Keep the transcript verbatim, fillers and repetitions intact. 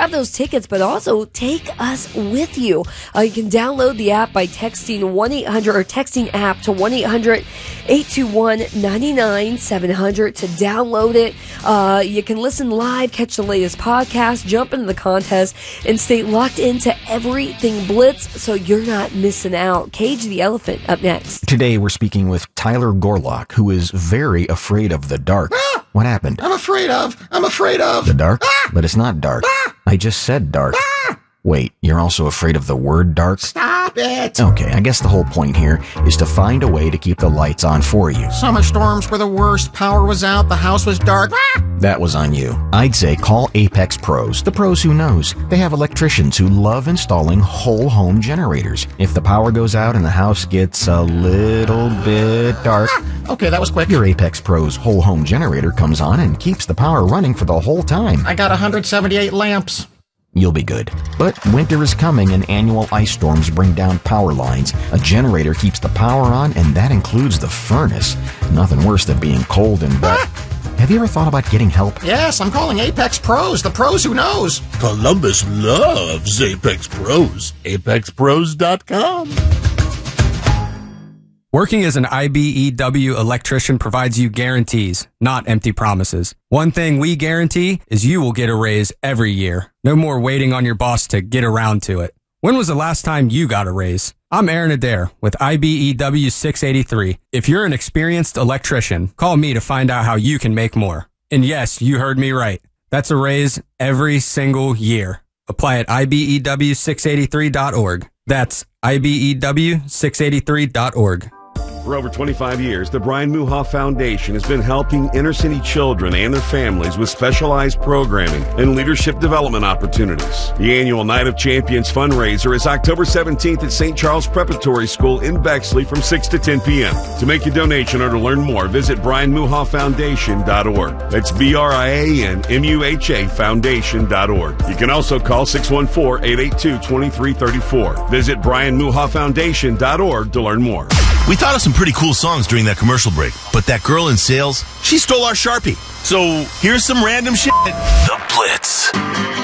grab those tickets, but also take us with you. Uh, you can download the app by texting one eight hundred or texting app to one eight hundred eight two one nine nine seven hundred to download it. Uh, you can listen live, catch the latest podcast, jump into the contest, and stay locked into everything Blitz so you're not missing out. Cage the Elephant up next. Today we're speaking with Tyler Gorlock, who is very afraid of the dark. Ah! What happened? I'm afraid of. I'm afraid of. The dark? Ah! But it's not dark. Ah! I just said dark. Ah! Wait, you're also afraid of the word dark? Stop it. Okay, I guess the whole point here is to find a way to keep the lights on for you. Summer storms were the worst. Power was out. The house was dark. Ah! That was on you. I'd say call Apex Pros, the pros who knows. They have electricians who love installing whole home generators. If the power goes out and the house gets a little bit dark, Ah! Okay, that was quick. your Apex Pros whole home generator comes on and keeps the power running for the whole time. I got one hundred seventy-eight lamps. You'll be good. But winter is coming and annual ice storms bring down power lines. A generator keeps the power on, and that includes the furnace. Nothing worse than being cold and wet. Have you ever thought about getting help? Yes, I'm calling Apex Pros, the pros who knows. Columbus loves Apex Pros. apex pros dot com. Working as an I B E W electrician provides you guarantees, not empty promises. One thing we guarantee is you will get a raise every year. No more waiting on your boss to get around to it. When was the last time you got a raise? I'm Aaron Adair with I B E W six eighty-three. If you're an experienced electrician, call me to find out how you can make more. And yes, you heard me right. That's a raise every single year. Apply at I B E W six eighty-three dot org. That's I B E W six eighty-three dot org. For over twenty-five years, the Brian Muha Foundation has been helping inner-city children and their families with specialized programming and leadership development opportunities. The annual Night of Champions fundraiser is October seventeenth at Saint Charles Preparatory School in Bexley from six to ten p.m. To make a donation or to learn more, visit brian muha foundation dot org. That's B R I A N M U H A foundation dot org. You can also call six one four, eight eight two, two three three four. Visit brian muha foundation dot org to learn more. We thought of some pretty cool songs during that commercial break, but that girl in sales, she stole our Sharpie. So here's some random shit. The Blitz.